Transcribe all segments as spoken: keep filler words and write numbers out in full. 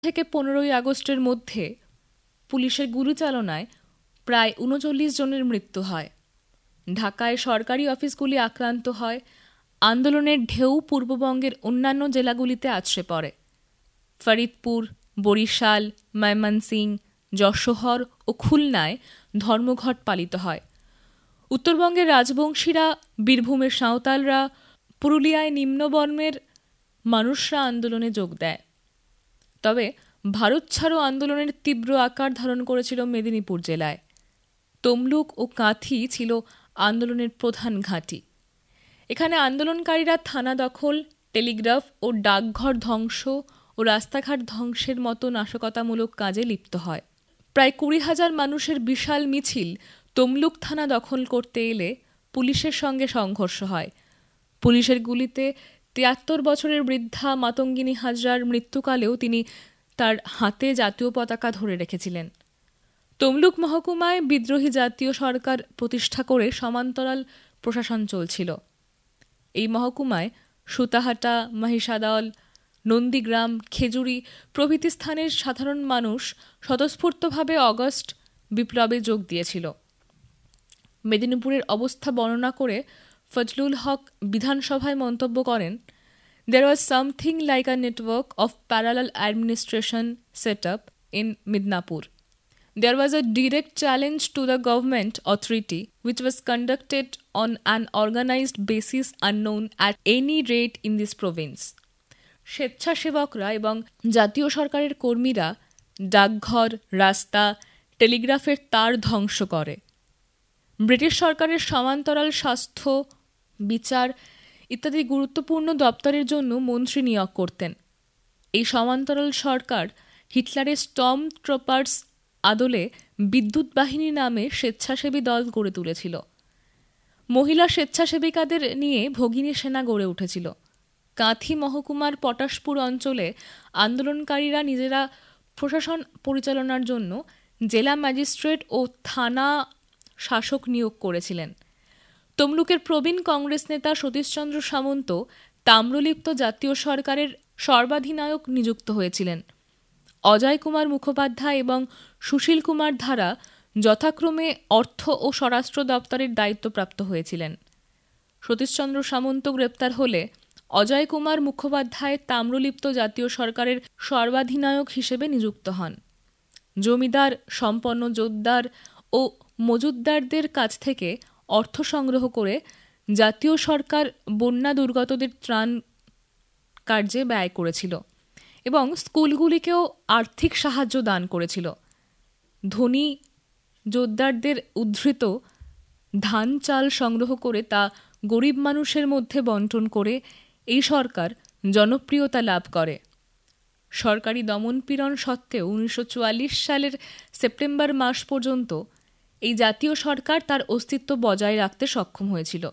থেকে পনেরোই আগস্টের মধ্যে পুলিশের গুলিচালনায় প্রায় উনচল্লিশ জনের মৃত্যু হয়। ঢাকায় সরকারি অফিসগুলি আক্রান্ত হয়। আন্দোলনের ঢেউ পূর্ববঙ্গের অন্যান্য জেলাগুলিতে আছড়ে পড়ে। ফরিদপুর, বরিশাল, ময়মনসিংহ, যশোহর ও খুলনায় ধর্মঘট পালিত হয়। উত্তরবঙ্গের রাজবংশীরা, বীরভূমের সাঁওতালরা, পুরুলিয়ায় নিম্নবর্ণের মানুষরা আন্দোলনে যোগ দেয়। তবে ভারত ছাড়ো আন্দোলনের তীব্র আকার ধারণ করেছিল মেদিনীপুর জেলায়। তমলুক ও কাঁথি ছিল আন্দোলনের প্রধান ঘাঁটি। এখানে আন্দোলনকারীরা থানা দখল, টেলিগ্রাফ ও ডাকঘর ধ্বংস ও রাস্তাঘাট ধ্বংসের মতো নাশকতামূলক কাজে লিপ্ত হয়। প্রায় কুড়ি হাজার মানুষের বিশাল মিছিল তমলুক থানা দখল করতে এলে পুলিশের সঙ্গে সংঘর্ষ হয়। পুলিশের গুলিতে তিয়াত্তর বছরের বৃদ্ধা মাতঙ্গিনী হাজরার মৃত্যুকালেও তিনি তার হাতে জাতীয় পতাকা ধরে রেখেছিলেন। তমলুক মহকুমায় বিদ্রোহী জাতীয় সরকার প্রতিষ্ঠা করে সমান্তরাল প্রশাসন চলছিল। এই মহকুমায় সুতাহাটা, মহিষাদল, নন্দীগ্রাম, খেজুরি প্রভৃতি স্থানের সাধারণ মানুষ স্বতঃস্ফূর্তভাবে অগস্ট বিপ্লবে যোগ দিয়েছিল। মেদিনীপুরের অবস্থা বর্ণনা করে ফজলুল হক বিধানসভায় মন্তব্য করেন, "There was something like a network of parallel administration set up in Midnapur. There was a direct challenge to the government authority which was conducted on an organized basis unknown at any rate in this province." স্বেচ্ছাসেবকরা এবং জাতীয় সরকারের কর্মীরা ডাকঘর, রাস্তা, টেলিগ্রাফের তার ধ্বংস করে। British সরকারের সমান্তরাল স্বাস্থ্য, বিচার ইত্যাদি গুরুত্বপূর্ণ দপ্তরের জন্য মন্ত্রী নিয়োগ করতেন। এই সমান্তরাল সরকার হিটলারের স্টর্ম ট্রপার্স আদলে বিদ্যুৎ বাহিনী নামে স্বেচ্ছাসেবী দল গড়ে তুলেছিল। মহিলা স্বেচ্ছাসেবিকাদের নিয়ে ভগিনী সেনা গড়ে উঠেছিল। কাঁথি মহকুমার পটাশপুর অঞ্চলে আন্দোলনকারীরা নিজেরা প্রশাসন পরিচালনার জন্য জেলা ম্যাজিস্ট্রেট ও থানা শাসক নিয়োগ করেছিলেন। তমলুকের প্রবীণ কংগ্রেস নেতা সতীশচন্দ্র সামন্ত তাম্রলিপ্ত জাতীয় সরকারের সর্বাধিনায়ক নিযুক্ত হয়েছিলেন। অজয় কুমার মুখোপাধ্যায় এবং সুশীল কুমার ধারা যথাক্রমে অর্থ ও স্বরাষ্ট্র দপ্তরের দায়িত্বপ্রাপ্ত হয়েছিলেন। সতীশচন্দ্র সামন্ত গ্রেপ্তার হলে অজয় কুমার মুখোপাধ্যায় তাম্রলিপ্ত জাতীয় সরকারের সর্বাধিনায়ক হিসেবে নিযুক্ত হন। জমিদার, সম্পন্ন জোতদার ও মজুতদারদের কাছ থেকে অর্থ সংগ্রহ করে জাতীয় সরকার বন্যা দুর্গতদের ত্রাণ কার্যে ব্যয় করেছিল এবং স্কুলগুলিকেও আর্থিক সাহায্য দান করেছিল। ধনী জোতদারদের উদ্ধৃত ধান চাল সংগ্রহ করে তা গরিব মানুষের মধ্যে বন্টন করে এই সরকার জনপ্রিয়তা লাভ করে। সরকারি দমনপীড়ন সত্ত্বেও উনিশশো চুয়াল্লিশ সালের সেপ্টেম্বর মাস পর্যন্ত এই জাতীয় সরকার তার অস্তিত্ব বজায় রাখতে সক্ষম হয়েছিল।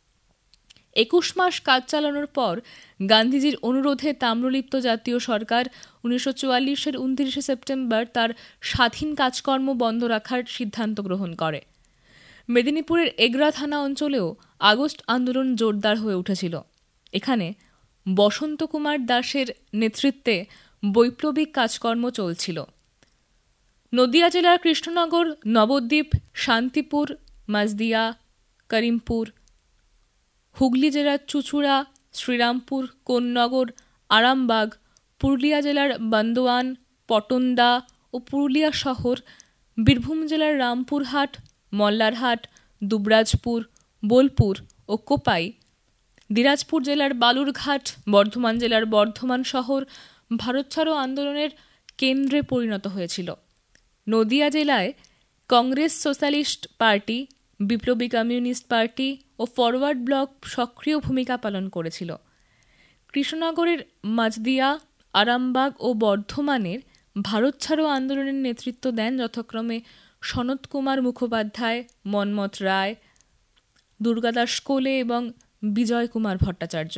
একুশ মাস কাজ চালানোর পর গান্ধীজির অনুরোধে তাম্রলিপ্ত জাতীয় সরকার উনিশশো চুয়াল্লিশের উনত্রিশে সেপ্টেম্বর তার স্বাধীন কাজকর্ম বন্ধ রাখার সিদ্ধান্ত গ্রহণ করে। মেদিনীপুরের এগরা থানা অঞ্চলেও আগস্ট আন্দোলন জোরদার হয়ে উঠেছিল। এখানে বসন্ত কুমার দাসের নেতৃত্বে বৈপ্লবিক কাজকর্ম চলছিল। নদিয়া জেলার কৃষ্ণনগর, নবদ্বীপ, শান্তিপুর, মাঝদিয়া, করিমপুর, হুগলি জেলার চুঁচুড়া, শ্রীরামপুর, কোন্নগর, আরামবাগ, পুরুলিয়া জেলার বান্দোয়ান, পটনদা ও পুরুলিয়া শহর, বীরভূম জেলার রামপুরহাট, মল্লারহাট, দুবরাজপুর, বোলপুর ও কোপাই, দিনাজপুর জেলার বালুরঘাট, বর্ধমান জেলার বর্ধমান শহর ভারত ছাড়ো আন্দোলনের কেন্দ্রে পরিণত হয়েছিল। নদিয়া জেলায় কংগ্রেস সোশ্যালিস্ট পার্টি, বিপ্লবী কমিউনিস্ট পার্টি ও ফরওয়ার্ড ব্লক সক্রিয় ভূমিকা পালন করেছিল। কৃষ্ণনগরের মাঝদিয়া, আরামবাগ ও বর্ধমানের ভারত ছাড়ো আন্দোলনের নেতৃত্ব দেন যথাক্রমে সনত কুমার মুখোপাধ্যায়, মন্মথ রায়, দুর্গাদাস কোলে এবং বিজয় কুমার ভট্টাচার্য।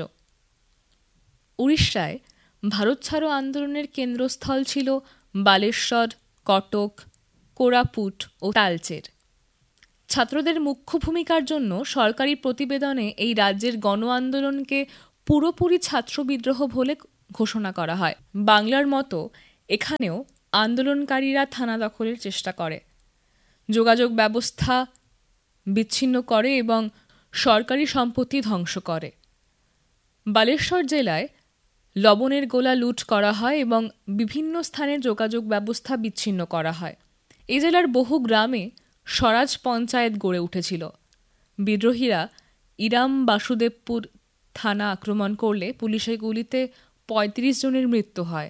উড়িষ্যায় ভারত ছাড়ো আন্দোলনের কেন্দ্রস্থল ছিল বালেশ্বর, কটক, কোরাপুট ও তালচের। ছাত্রদের মুখ্য ভূমিকার জন্য সরকারি প্রতিবেদনে এই রাজ্যের গণ আন্দোলনকে পুরোপুরি ছাত্র বিদ্রোহ বলে ঘোষণা করা হয়। বাংলার মতো এখানেও আন্দোলনকারীরা থানা দখলের চেষ্টা করে, যোগাযোগ ব্যবস্থা বিচ্ছিন্ন করে এবং সরকারি সম্পত্তি ধ্বংস করে। বালেশ্বর জেলায় লবণের গোলা লুট করা হয় এবং বিভিন্ন স্থানে যোগাযোগ ব্যবস্থা বিচ্ছিন্ন করা হয়। এই জেলার বহু গ্রামে স্বরাজ পঞ্চায়েত গড়ে উঠেছিল। বিদ্রোহীরা ইরাম বাসুদেবপুর থানা আক্রমণ করলে পুলিশের গুলিতে পঁয়ত্রিশ জনের মৃত্যু হয়।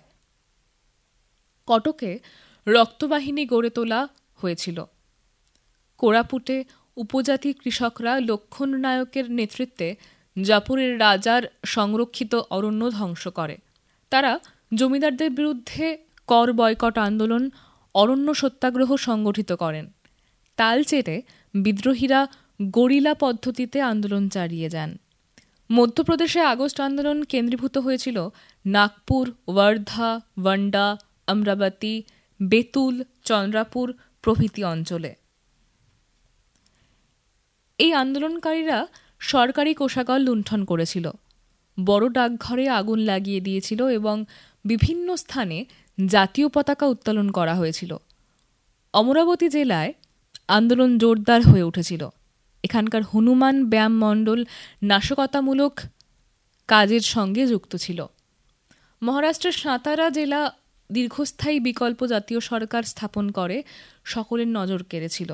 কটকে রক্তবাহিনী গড়ে তোলা হয়েছিল। কোরাপুটে উপজাতি কৃষকরা লক্ষণ নায়কের নেতৃত্বে জাপুরের রাজার সংরক্ষিত অরণ্য ধ্বংস করে। তারা জমিদারদের বিরুদ্ধে কর বয়কট আন্দোলন, অরণ্য সত্যাগ্রহ সংগঠিত করেন। তালচেরে বিদ্রোহীরা গরিলা পদ্ধতিতে আন্দোলন চালিয়ে যান। মধ্যপ্রদেশে আগস্ট আন্দোলন কেন্দ্রীভূত হয়েছিল নাগপুর, ওয়ার্ধা, ওয়ান্ডা, অমরাবতী, বেতুল, চন্দ্রাপুর প্রভৃতি অঞ্চলে। এই আন্দোলনকারীরা সরকারি কোষাগার লুণ্ঠন করেছিল, বড় ডাকঘরে আগুন লাগিয়ে দিয়েছিল এবং বিভিন্ন স্থানে জাতীয় পতাকা উত্তোলন করা হয়েছিল। অমরাবতী জেলায় আন্দোলন জোরদার হয়ে উঠেছিল। এখানকার হনুমান ব্যায়াম মণ্ডল নাশকতামূলক কাজের সঙ্গে যুক্ত ছিল। মহারাষ্ট্রের সাতারা জেলা দীর্ঘস্থায়ী বিকল্প জাতীয় সরকার স্থাপন করে সকলের নজর কেড়েছিল।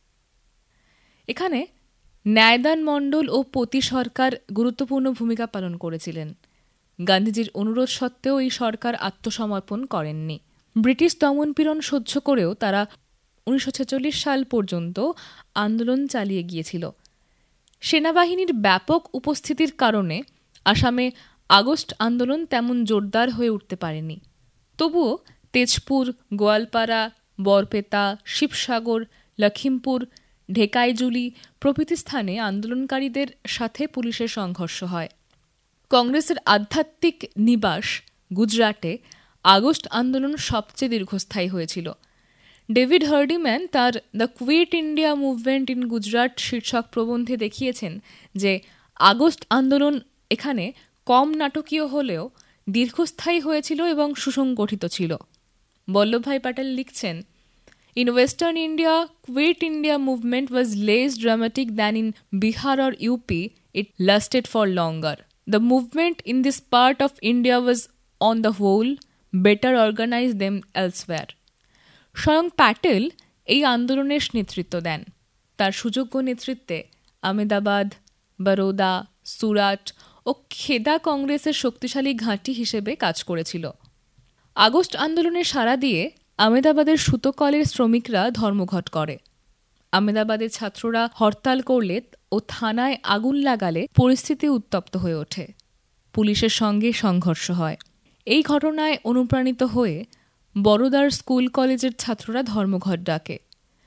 এখানে ন্যায়দান মণ্ডল ও পতি সরকার গুরুত্বপূর্ণ ভূমিকা পালন করেছিলেন। গান্ধীজির অনুরোধ সত্ত্বেও এই সরকার আত্মসমর্পণ করেননি। ব্রিটিশ দমনপীড়ন সহ্য করেও তারা উনিশশো ছেচল্লিশ সাল পর্যন্ত আন্দোলন চালিয়ে গিয়েছিল। সেনাবাহিনীর ব্যাপক উপস্থিতির কারণে আসামে আগস্ট আন্দোলন তেমন জোরদার হয়ে উঠতে পারেনি। তবুও তেজপুর, গোয়ালপাড়া, বরপেতা, শিবসাগর, লখিমপুর, ঢেকাইজুলি প্রভৃতি স্থানে আন্দোলনকারীদের সাথে পুলিশের সংঘর্ষ হয়। কংগ্রেসের আধ্যাত্মিক নিবাস গুজরাটে আগস্ট আন্দোলন সবচেয়ে দীর্ঘস্থায়ী হয়েছিল। ডেভিড হার্ডিম্যান তার the quit India movement in Gujarat শীর্ষক প্রবন্ধে দেখিয়েছেন যে আগস্ট আন্দোলন এখানে কম নাটকীয় হলেও দীর্ঘস্থায়ী হয়েছিল এবং সুসংগঠিত ছিল। বল্লভভাই প্যাটেল লিখছেন, In Western India, Quit India movement was less dramatic than in Bihar or U P. It lasted for longer. The movement in this part of India was, on the whole, better organized than elsewhere. স্বয়ং প্যাটেল এই আন্দোলনের নেতৃত্ব দেন। তার সুযোগ্য নেতৃত্বে আহমেদাবাদ, বরোদা, সুরাট ও খেদা কংগ্রেসের শক্তিশালী ঘাঁটি হিসেবে কাজ করেছিল। আগস্ট আন্দোলনে সাড়া দিয়ে আহমেদাবাদের সুতোকলের শ্রমিকরা ধর্মঘট করে। আহমেদাবাদের ছাত্ররা হরতাল করলে ও থানায় আগুন লাগালে পরিস্থিতি উত্তপ্ত হয়ে ওঠে। পুলিশের সঙ্গে সংঘর্ষ হয়। এই ঘটনায় অনুপ্রাণিত হয়ে বরোদার স্কুল কলেজের ছাত্ররা ধর্মঘট ডাকে।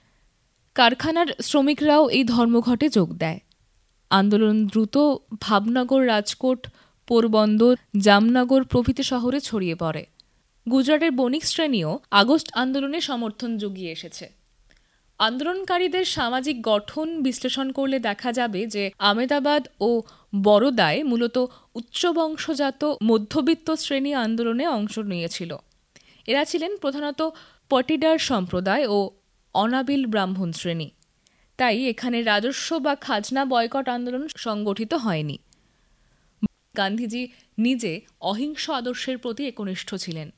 কারখানার শ্রমিকরাও এই ধর্মঘটে যোগ দেয়। আন্দোলন দ্রুত ভাবনগর, রাজকোট, পোরবন্দর, জামনগর প্রভৃতি শহরে ছড়িয়ে পড়ে। গুজরাটের বণিক শ্রেণীও আগস্ট আন্দোলনে সমর্থন জুগিয়ে এসেছে। আন্দোলনকারীদের সামাজিক গঠন বিশ্লেষণ করলে দেখা যাবে যে আহমেদাবাদ ও বরোদায় মূলত উচ্চবংশজাত মধ্যবিত্ত শ্রেণী আন্দোলনে অংশ নিয়েছিল। এরা ছিলেন প্রধানত পটিদার সম্প্রদায় ও অনাবিল ব্রাহ্মণ শ্রেণী। তাই এখানে রাজস্ব বা খাজনা বয়কট আন্দোলন সংগঠিত হয়নি। গান্ধীজি নিজে অহিংস আদর্শের প্রতি একনিষ্ঠ ছিলেন।